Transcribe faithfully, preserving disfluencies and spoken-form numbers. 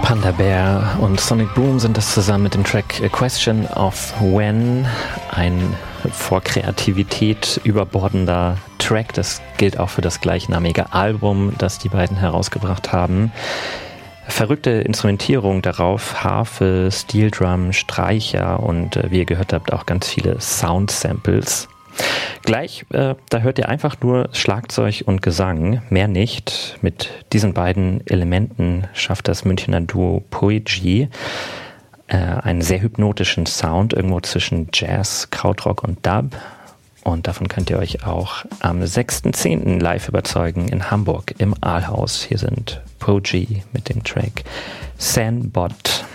Panda Bear und Sonic Boom sind das zusammen mit dem Track A Question of When, ein vor Kreativität überbordender Track. Das gilt auch für das gleichnamige Album, das die beiden herausgebracht haben. Verrückte Instrumentierung darauf, Harfe, Steeldrum, Streicher und äh, wie ihr gehört habt, auch ganz viele Sound-Samples. Gleich, äh, da hört ihr einfach nur Schlagzeug und Gesang, mehr nicht. Mit diesen beiden Elementen schafft das Münchner Duo Poegy äh, einen sehr hypnotischen Sound, irgendwo zwischen Jazz, Krautrock und Dub. Und davon könnt ihr euch auch am sechsten zehnten live überzeugen in Hamburg im Aalhaus. Hier sind Poegy mit dem Track Sandbot.